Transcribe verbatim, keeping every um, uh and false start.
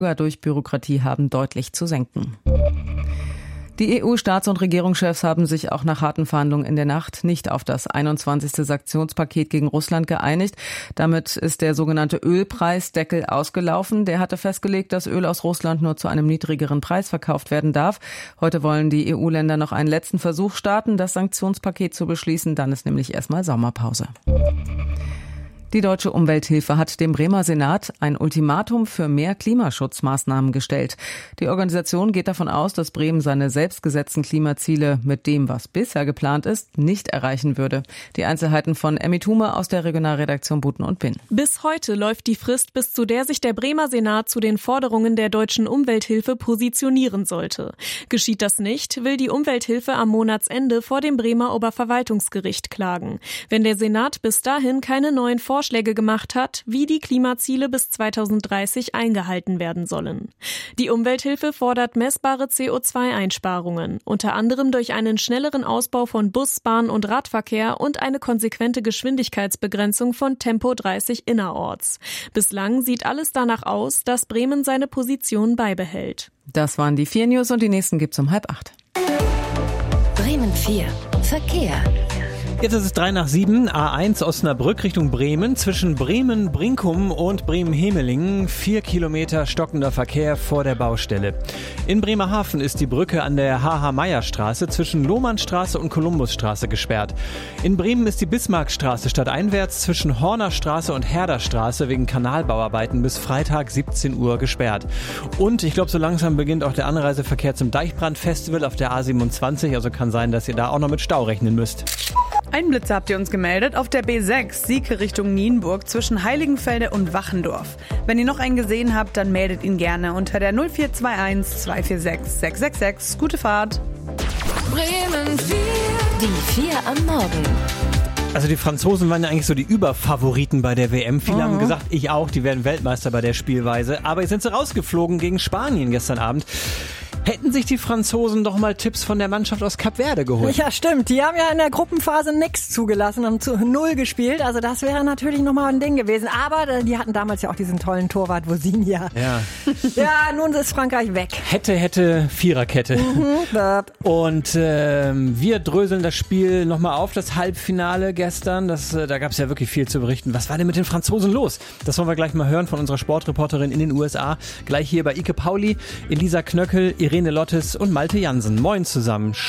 durch Bürokratie haben deutlich zu senken. Die E U-Staats- und Regierungschefs haben sich auch nach harten Verhandlungen in der Nacht nicht auf das einundzwanzigste Sanktionspaket gegen Russland geeinigt. Damit ist der sogenannte Ölpreisdeckel ausgelaufen. Der hatte festgelegt, dass Öl aus Russland nur zu einem niedrigeren Preis verkauft werden darf. Heute wollen die E U-Länder noch einen letzten Versuch starten, das Sanktionspaket zu beschließen. Dann ist nämlich erstmal Sommerpause. Die Deutsche Umwelthilfe hat dem Bremer Senat ein Ultimatum für mehr Klimaschutzmaßnahmen gestellt. Die Organisation geht davon aus, dass Bremen seine selbstgesetzten Klimaziele mit dem, was bisher geplant ist, nicht erreichen würde. Die Einzelheiten von Emmy Thume aus der Regionalredaktion Buten und Binn. Bis heute läuft die Frist, bis zu der sich der Bremer Senat zu den Forderungen der Deutschen Umwelthilfe positionieren sollte. Geschieht das nicht, will die Umwelthilfe am Monatsende vor dem Bremer Oberverwaltungsgericht klagen. Wenn der Senat bis dahin keine neuen Forderungen Vorschläge gemacht hat, wie die Klimaziele bis zweitausenddreißig eingehalten werden sollen. Die Umwelthilfe fordert messbare C O zwei Einsparungen, unter anderem durch einen schnelleren Ausbau von Bus-, Bahn- und Radverkehr und eine konsequente Geschwindigkeitsbegrenzung von Tempo dreißig innerorts. Bislang sieht alles danach aus, dass Bremen seine Position beibehält. Das waren die vier News und die nächsten gibt's um halb acht. Bremen vier. Verkehr. Jetzt ist es drei nach sieben, A eins Osnabrück Richtung Bremen, zwischen Bremen-Brinkum und Bremen-Hemelingen, vier Kilometer stockender Verkehr vor der Baustelle. In Bremerhaven ist die Brücke an der H H-Meyer-Straße zwischen Lohmannstraße und Kolumbusstraße gesperrt. In Bremen ist die Bismarckstraße stadteinwärts zwischen Hornerstraße und Herderstraße wegen Kanalbauarbeiten bis Freitag siebzehn Uhr gesperrt. Und ich glaube, so langsam beginnt auch der Anreiseverkehr zum Deichbrand-Festival auf der A siebenundzwanzig, also kann sein, dass ihr da auch noch mit Stau rechnen müsst. Ein Blitzer habt ihr uns gemeldet auf der B sechs, Sieke Richtung Nienburg zwischen Heiligenfelde und Wachendorf. Wenn ihr noch einen gesehen habt, dann meldet ihn gerne unter der null vier zwei eins zwei vier sechs sechs sechs sechs. Gute Fahrt! Bremen vier. Die vier am Morgen. Also die Franzosen waren ja eigentlich so die Überfavoriten bei der W M. Viele oh. haben gesagt, ich auch, die werden Weltmeister bei der Spielweise. Aber jetzt sind sie rausgeflogen gegen Spanien gestern Abend. Hätten sich die Franzosen doch mal Tipps von der Mannschaft aus Kap Verde geholt. Ja, stimmt. Die haben ja in der Gruppenphase nichts zugelassen, haben zu null gespielt. Also das wäre natürlich nochmal ein Ding gewesen. Aber die hatten damals ja auch diesen tollen Torwart Vosinia. Ja. Ja, nun ist Frankreich weg. Hätte, hätte, Viererkette. Mhm, Und äh, wir dröseln das Spiel nochmal auf, das Halbfinale gestern. Das, äh, da gab es ja wirklich viel zu berichten. Was war denn mit den Franzosen los? Das wollen wir gleich mal hören von unserer Sportreporterin in den U S A. Gleich hier bei Ike Pauli, Elisa Knöckel, Irene Lottes und Malte Jansen. Moin zusammen.